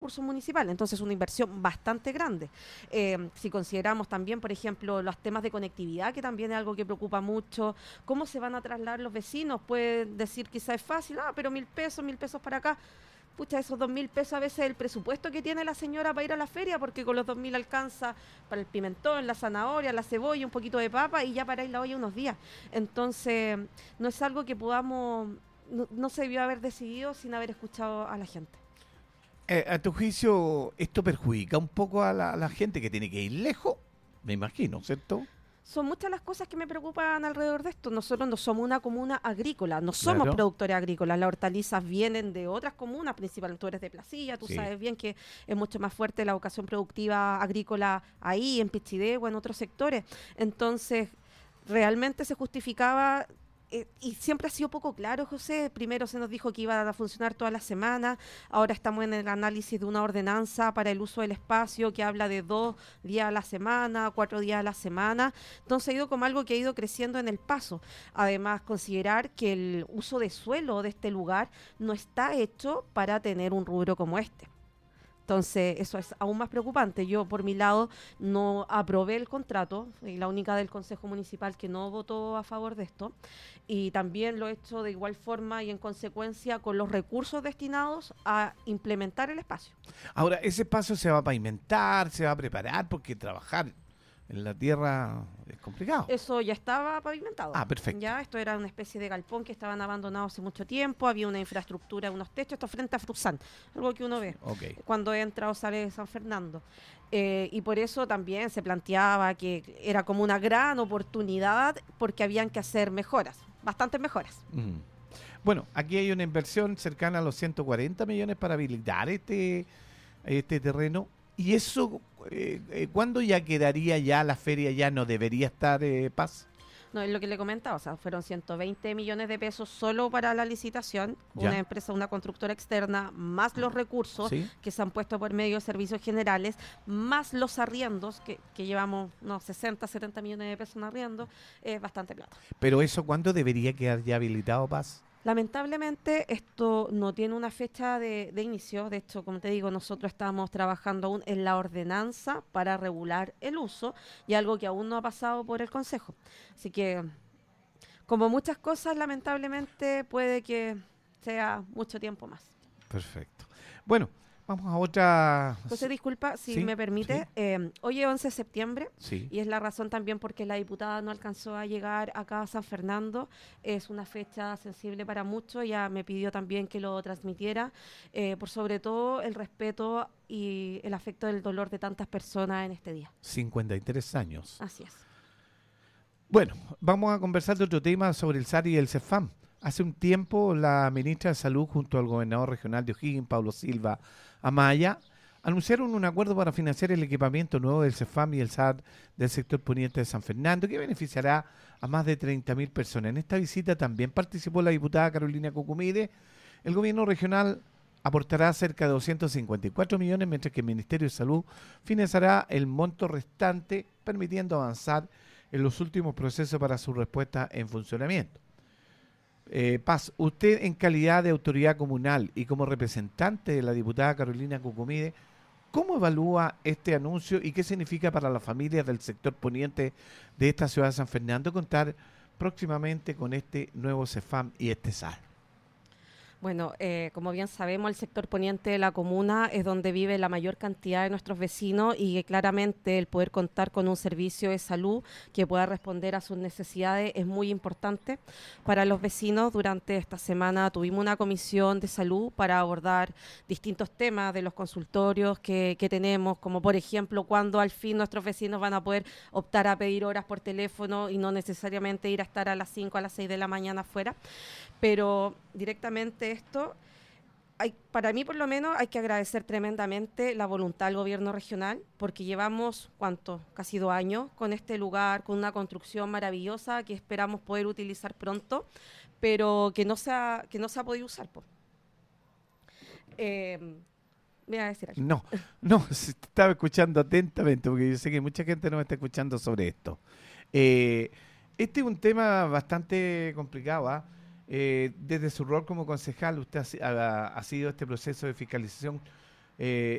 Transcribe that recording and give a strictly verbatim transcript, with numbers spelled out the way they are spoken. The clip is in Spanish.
recursos municipales, entonces es una inversión bastante grande. Eh, si consideramos también, por ejemplo, los temas de conectividad, que también es algo que preocupa mucho, cómo se van a trasladar los vecinos, pueden decir quizás es fácil, ah, pero mil pesos, mil pesos para acá. Pucha, esos dos mil pesos a veces el presupuesto que tiene la señora para ir a la feria, porque con los dos mil alcanza para el pimentón, la zanahoria, la cebolla, un poquito de papa y ya para ir la olla unos días. Entonces, no es algo que podamos, no, no se debió haber decidido sin haber escuchado a la gente. Eh, a tu juicio, ¿esto perjudica un poco a la, a la gente que tiene que ir lejos? Me imagino, ¿cierto? Son muchas las cosas que me preocupan alrededor de esto. Nosotros no somos una comuna agrícola, no somos Claro. productores agrícolas. Las hortalizas vienen de otras comunas, principalmente tú eres de Placilla, tú Sí. sabes bien que es mucho más fuerte la vocación productiva agrícola ahí, en Pichidegua, o en otros sectores. Entonces, realmente se justificaba... Eh, y siempre ha sido poco claro, José. Primero se nos dijo que iba a funcionar toda la semana, ahora estamos en el análisis de una ordenanza para el uso del espacio que habla de dos días a la semana, cuatro días a la semana. Entonces ha ido como algo que ha ido creciendo en el paso. Además, considerar que el uso de suelo de este lugar no está hecho para tener un rubro como este. Entonces, eso es aún más preocupante. Yo, por mi lado, no aprobé el contrato, y la única del Consejo Municipal que no votó a favor de esto, y también lo he hecho de igual forma y en consecuencia con los recursos destinados a implementar el espacio. Ahora, ese espacio se va a pavimentar, se va a preparar, porque trabajar en la tierra es complicado. Eso ya estaba pavimentado. Ah, perfecto. Ya, esto era una especie de galpón que estaban abandonados hace mucho tiempo, había una infraestructura, unos techos, esto frente a Frusán, algo que uno ve Ok. cuando entra o sale de San Fernando. Eh, y por eso también se planteaba que era como una gran oportunidad porque habían que hacer mejoras, bastantes mejoras. Mm. Bueno, aquí hay una inversión cercana a los ciento cuarenta millones para habilitar este, este terreno. ¿Y eso eh, eh, cuándo ya quedaría ya la feria? ¿Ya no debería estar eh, Paz? No, es lo que le comentaba, o sea, fueron ciento veinte millones de pesos solo para la licitación, Ya. una empresa, una constructora externa, más los recursos ¿Sí? que se han puesto por medio de servicios generales, más los arriendos, que, que llevamos unos sesenta, setenta millones de pesos en arriendo, es bastante plata. Pero eso, ¿cuándo debería quedar ya habilitado Paz? Lamentablemente esto no tiene una fecha de, de inicio, de hecho, como te digo, nosotros estamos trabajando aún en la ordenanza para regular el uso y algo que aún no ha pasado por el Consejo. Así que, como muchas cosas, lamentablemente puede que sea mucho tiempo más. Perfecto. Bueno, vamos a otra... José, disculpa, si Sí, me permite, sí. eh, hoy es once de septiembre. Sí. Y es la razón también porque la diputada no alcanzó a llegar acá a San Fernando. Es una fecha sensible para muchos. Ella me pidió también que lo transmitiera, eh, por sobre todo el respeto y el afecto del dolor de tantas personas en este día. cincuenta y tres años. Así es. Bueno, vamos a conversar de otro tema sobre el S A R y el CEFAM. Hace un tiempo la ministra de Salud junto al gobernador regional de O'Higgins, Pablo Silva Amaya, anunciaron un acuerdo para financiar el equipamiento nuevo del CEFAM y el S A R del sector poniente de San Fernando, que beneficiará a más de treinta mil personas. En esta visita también participó la diputada Carolina Cucumide. El gobierno regional aportará cerca de doscientos cincuenta y cuatro millones, mientras que el Ministerio de Salud financiará el monto restante, permitiendo avanzar en los últimos procesos para su respuesta en funcionamiento. Eh, Paz, usted en calidad de autoridad comunal y como representante de la diputada Carolina Cucumide, ¿cómo evalúa este anuncio y qué significa para las familias del sector poniente de esta ciudad de San Fernando contar próximamente con este nuevo CEFAM y este S A R? Bueno, eh, como bien sabemos, el sector poniente de la comuna es donde vive la mayor cantidad de nuestros vecinos y que claramente el poder contar con un servicio de salud que pueda responder a sus necesidades es muy importante para los vecinos. Durante esta semana tuvimos una comisión de salud para abordar distintos temas de los consultorios que, que tenemos, como por ejemplo, cuándo al fin nuestros vecinos van a poder optar a pedir horas por teléfono y no necesariamente ir a estar a las cinco, a las seis de la mañana afuera. Pero directamente esto, hay, para mí por lo menos hay que agradecer tremendamente la voluntad del gobierno regional, porque llevamos, ¿cuánto? Casi dos años con este lugar, con una construcción maravillosa que esperamos poder utilizar pronto, pero que no se ha, que no se ha podido usar. Po. Eh, ¿Me iba a decir algo? No, no, se estaba escuchando atentamente porque yo sé que mucha gente no me está escuchando sobre esto. Eh, este es un tema bastante complicado, ¿ah? ¿eh? Eh, desde su rol como concejal, usted ha, ha, ha sido este proceso de fiscalización. Eh,